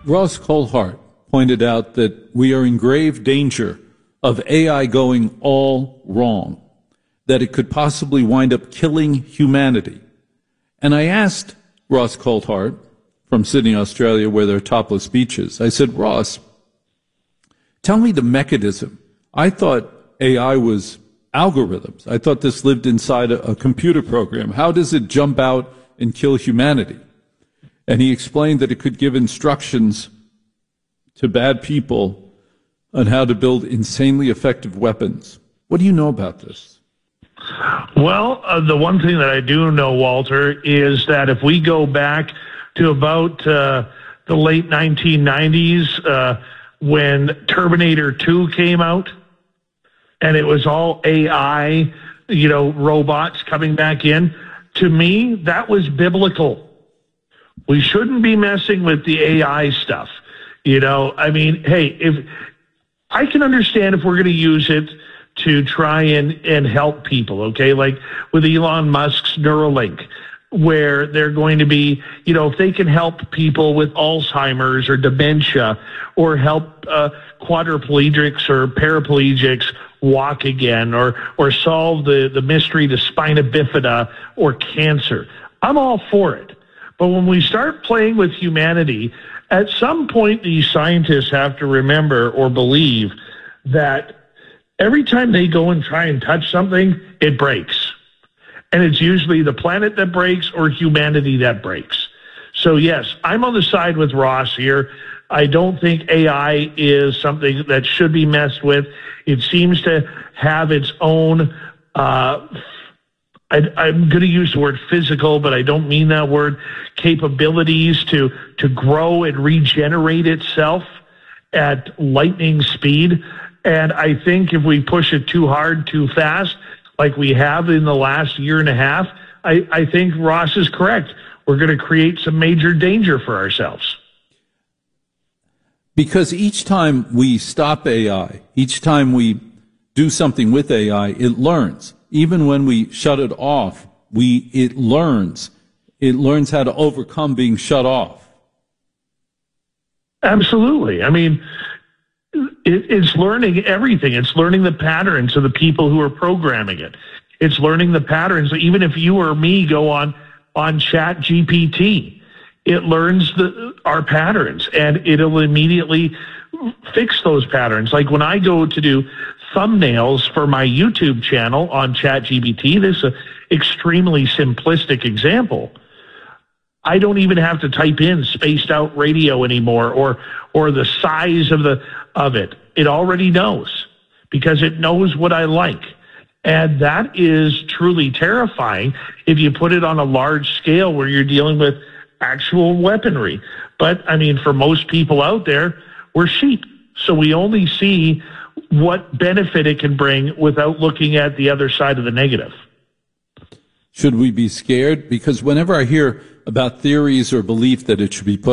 Ross Coulthart pointed out that we are in grave danger of AI going all wrong, that it could possibly wind up killing humanity. And I asked Ross Coulthart from Sydney, Australia, where there are topless beaches, I said, Ross, tell me the mechanism. I thought AI was algorithms. I thought this lived inside a computer program. How does it jump out and kill humanity? And he explained that it could give instructions to bad people on how to build insanely effective weapons. What do you know about this? Well, the one thing that I do know, Walter, is that if we go back to about the late 1990s when Terminator 2 came out, and it was all AI, robots coming back in, to me, that was biblical. We shouldn't be messing with the AI stuff. Hey, if I can understand if we're going to use it to try and help people, okay? Like with Elon Musk's Neuralink, where they're going to be, if they can help people with Alzheimer's or dementia or help quadriplegics or paraplegics walk again or solve the mystery to spina bifida or cancer, I'm all for it. But when we start playing with humanity, at some point these scientists have to remember or believe that every time they go and try and touch something, it breaks. And it's usually the planet that breaks or humanity that breaks. So yes, I'm on the side with Ross here. I don't think AI is something that should be messed with. It seems to have its own, I'm going to use the word physical, but I don't mean that word, capabilities to grow and regenerate itself at lightning speed. And I think if we push it too hard, too fast, like we have in the last year and a half, I think Ross is correct. We're going to create some major danger for ourselves. Because each time we stop AI, each time we do something with AI, it learns. Even when we shut it off, it learns. It learns how to overcome being shut off. Absolutely. I mean, it's learning everything. It's learning the patterns of the people who are programming it. It's learning the patterns. Even if you or me go on ChatGPT, it learns our patterns, and it'll immediately fix those patterns. Like when I go to do thumbnails for my YouTube channel on ChatGPT, this is an extremely simplistic example. I don't even have to type in spaced out radio anymore or the size of it. It already knows because it knows what I like. And that is truly terrifying if you put it on a large scale where you're dealing with actual weaponry. But I mean, for most people out there, we're sheep. So we only see what benefit it can bring without looking at the other side of the negative. Should we be scared? Because whenever I hear about theories or belief that it should be put